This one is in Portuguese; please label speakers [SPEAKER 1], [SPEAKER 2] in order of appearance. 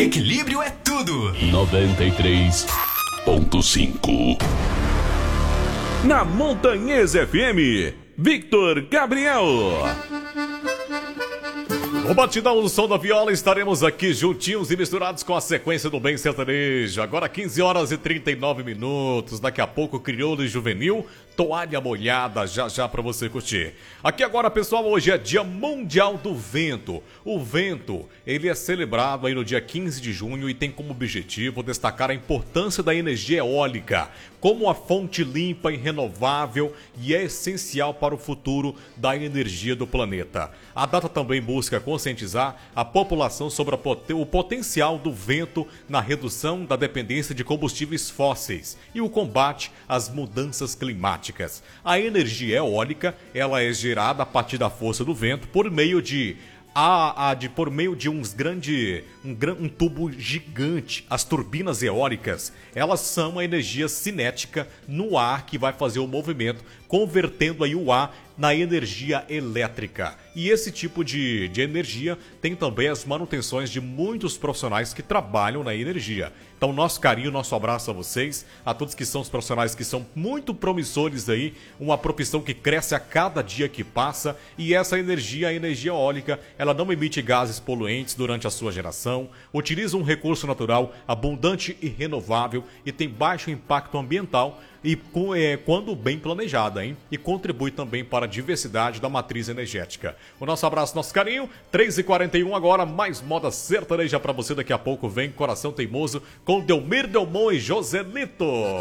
[SPEAKER 1] Equilíbrio é tudo.
[SPEAKER 2] 93.5.
[SPEAKER 3] Na Montanhesa FM, Victor Gabriel.
[SPEAKER 4] O batidão do som da viola, estaremos aqui juntinhos e misturados com a sequência do Bem Sertanejo. Agora 15 horas e 39 minutos. Daqui a pouco, Crioulo e Juvenil, Toalha Molhada, já pra você curtir. Aqui agora, pessoal, hoje é Dia Mundial do Vento. O vento, ele é celebrado aí no dia 15 de junho e tem como objetivo destacar a importância da energia eólica como a fonte limpa e renovável e é essencial para o futuro da energia do planeta. A data também busca conscientizar a população sobre o potencial do vento na redução da dependência de combustíveis fósseis e o combate às mudanças climáticas. A energia eólica, ela é gerada a partir da força do vento por meio de um tubo gigante. As turbinas eólicas, elas são a energia cinética no ar que vai fazer o movimento, convertendo aí o ar na energia elétrica. E esse tipo de energia tem também as manutenções de muitos profissionais que trabalham na energia. Então, nosso carinho, nosso abraço a vocês, a todos que são os profissionais que são muito promissores aí, uma profissão que cresce a cada dia que passa, e essa energia, a energia eólica, ela não emite gases poluentes durante a sua geração, utiliza um recurso natural abundante e renovável e tem baixo impacto ambiental, e quando bem planejada, hein? E contribui também para a diversidade da matriz energética. O nosso abraço, nosso carinho, 3h41 agora, mais moda sertaneja para você. Daqui a pouco vem Coração Teimoso com Delmir Delmon e Joselito.